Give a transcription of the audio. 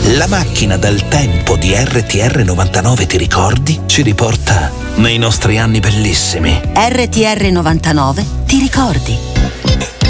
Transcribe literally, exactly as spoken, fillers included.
La macchina del tempo di R T R novantanove, ti ricordi? Ci riporta nei nostri anni bellissimi. R T R novantanove, ti ricordi?